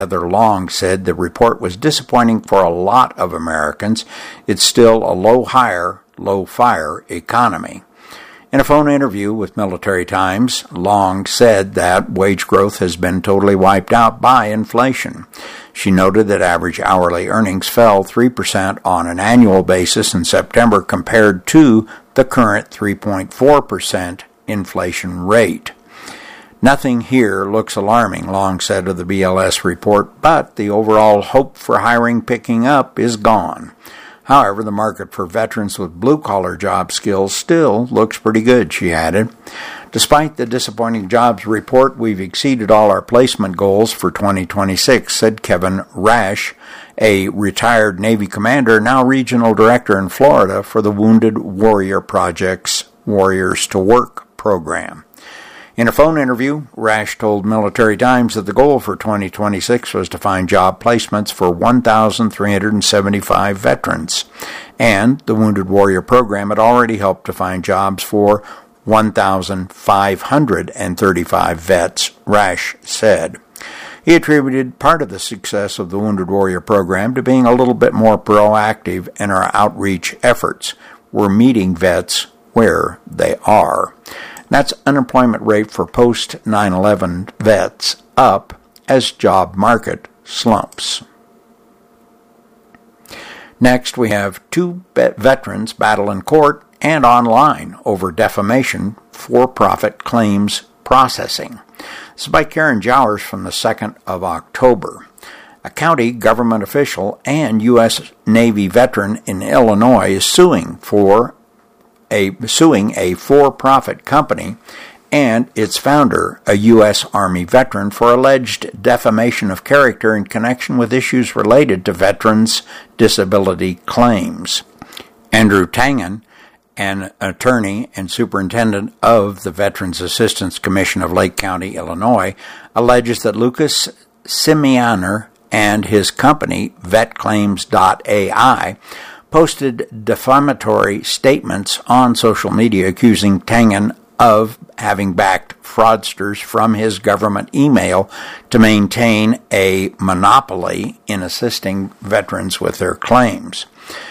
Heather Long said the report was disappointing for a lot of Americans. It's still a low-fire economy. In a phone interview with Military Times, Long said that wage growth has been totally wiped out by inflation. She noted that average hourly earnings fell 3% on an annual basis in September compared to the current 3.4% inflation rate. Nothing here looks alarming, Long said of the BLS report, but the overall hope for hiring picking up is gone. However, the market for veterans with blue-collar job skills still looks pretty good, she added. Despite the disappointing jobs report, we've exceeded all our placement goals for 2026, said Kevin Rash, a retired Navy commander, now regional director in Florida for the Wounded Warrior Project's Warriors to Work program. In a phone interview, Rash told Military Times that the goal for 2026 was to find job placements for 1,375 veterans, and the Wounded Warrior program had already helped to find jobs for 1,535 vets, Rash said. He attributed part of the success of the Wounded Warrior program to being a little bit more proactive in our outreach efforts. We're meeting vets where they are. That's unemployment rate for post-9/11 vets up as job market slumps. Next, we have two veterans battle in court and online over defamation for-profit claims processing. This is by Karen Jowers from the 2nd of October. A county government official and U.S. Navy veteran in Illinois is suing a for-profit company and its founder, a U.S. Army veteran, for alleged defamation of character in connection with issues related to veterans' disability claims. Andrew Tangen, an attorney and superintendent of the Veterans Assistance Commission of Lake County, Illinois, alleges that Lucas Simianer and his company, VetClaims.ai, posted defamatory statements on social media accusing Tangen of having backed fraudsters from his government email to maintain a monopoly in assisting veterans with their claims.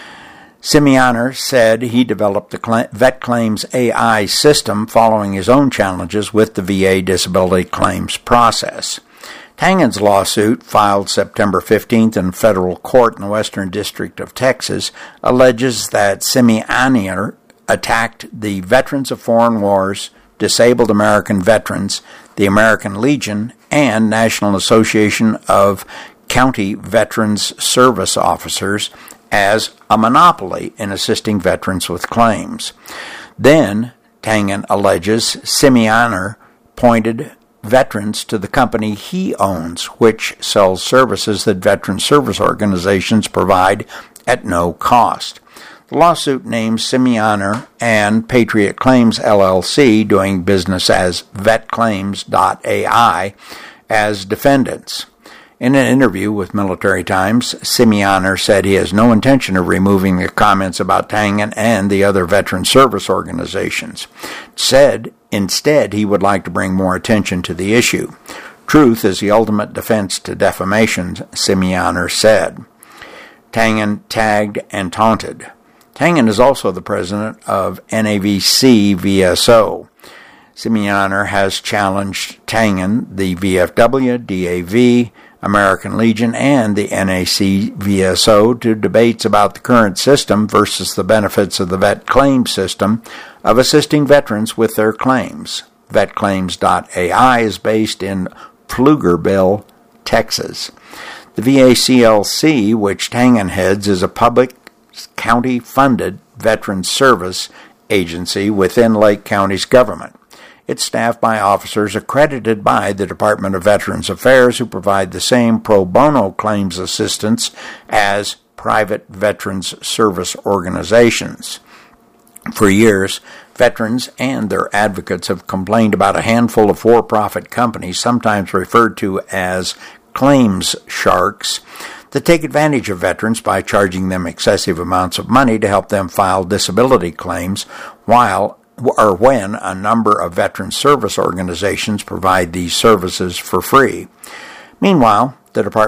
Simianer said he developed the VetClaims.ai system following his own challenges with the VA disability claims process. Tangen's lawsuit, filed September 15th in federal court in the Western District of Texas, alleges that Simianer attacked the Veterans of Foreign Wars, Disabled American Veterans, the American Legion, and National Association of County Veterans Service Officers as a monopoly in assisting veterans with claims. Then, Tangen alleges Simianer pointed veterans to the company he owns, which sells services that veteran service organizations provide at no cost. The lawsuit names Simianer and Patriot Claims LLC, doing business as VetClaims.ai, as defendants. In an interview with Military Times, Simianer said he has no intention of removing the comments about Tangen and the other veteran service organizations. Instead, he would like to bring more attention to the issue. Truth is the ultimate defense to defamation, Simianer said. Tangen tagged and taunted. Tangen is also the president of NAVC VSO. Simianer has challenged Tangen, the VFW, DAV, American Legion, and the NAC VSO to debates about the current system versus the benefits of the vet claim system of assisting veterans with their claims. VetClaims.ai is based in Pflugerville, Texas. The VACLC, which Tangen heads, is a public county-funded veteran service agency within Lake County's government. It's staffed by officers accredited by the Department of Veterans Affairs who provide the same pro bono claims assistance as private veterans service organizations. For years, veterans and their advocates have complained about a handful of for-profit companies, sometimes referred to as claims sharks, that take advantage of veterans by charging them excessive amounts of money to help them file disability claims when a number of veteran service organizations provide these services for free. Meanwhile, The Department